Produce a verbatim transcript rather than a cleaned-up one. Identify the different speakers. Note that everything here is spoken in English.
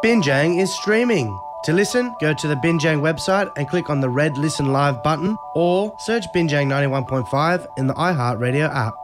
Speaker 1: Binjang is streaming. To listen, go to the Binjang website and click on the red Listen Live button or search Binjang ninety-one point five in the iHeartRadio app.